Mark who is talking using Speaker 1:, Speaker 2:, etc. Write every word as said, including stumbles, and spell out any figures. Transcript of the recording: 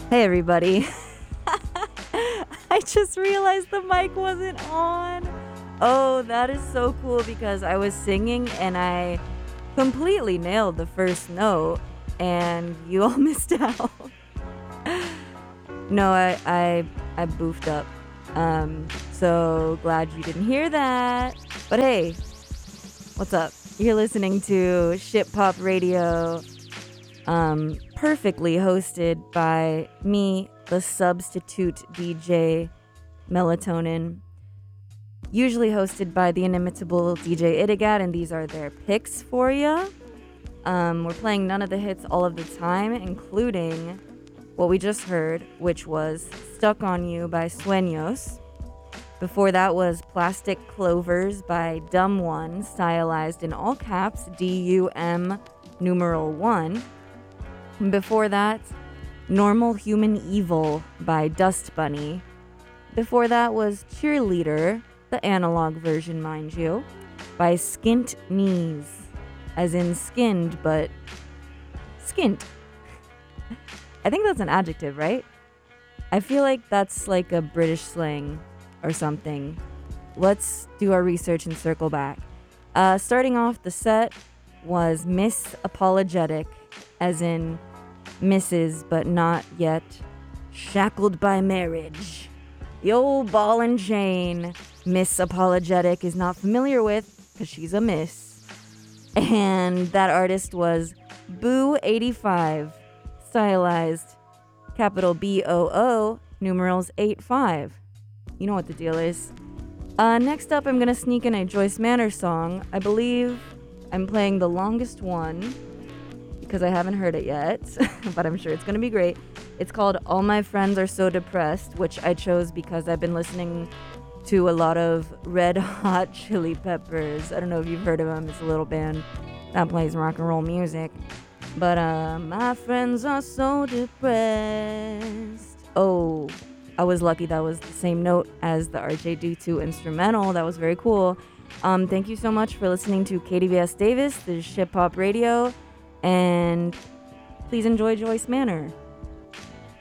Speaker 1: Hey everybody. I just realized the mic wasn't on. Oh, that is so cool because I was singing and I completely nailed the first note and you all missed out. No, I I I boofed up. Um so glad you didn't hear that. But hey, what's up? You're listening to Ship Pop Radio. Um, perfectly hosted by me, the substitute D J Melatonin. Usually hosted by the inimitable D J Idigat, and these are their picks for you. Um, we're playing none of the hits all of the time, including what we just heard, which was Stuck on You by Sueños. Before that was Plastic Clovers by Dumb One, stylized in all caps, D U M numeral one. Before that, Normal Human Evil by Dust Bunny. Before that was Cheerleader, the analog version, mind you, by Skint Knees. As in skinned, but skint. I think that's an adjective, right? I feel like that's like a British slang or something. Let's do our research and circle back. Uh, starting off the set was Miss Apologetic, as in Missus but not yet shackled by marriage. The old ball and chain Miss Apologetic is not familiar with because she's a miss. And that artist was Boo eighty-five, stylized capital B O O, numerals eighty-five. You know what the deal is. Uh, next up, I'm going to sneak in a Joyce Manor song. I believe I'm playing the longest one because I haven't heard it yet, but I'm sure it's going to be great. It's called All My Friends Are So Depressed, which I chose because I've been listening to a lot of Red Hot Chili Peppers. I don't know if you've heard of them. It's a little band that plays rock and roll music. But uh, my friends are so depressed. Oh, I was lucky that was the same note as the R J D two instrumental. That was very cool. Um, thank you so much for listening to K D V S Davis, the Ship Pop Radio. And please enjoy Joyce Manor.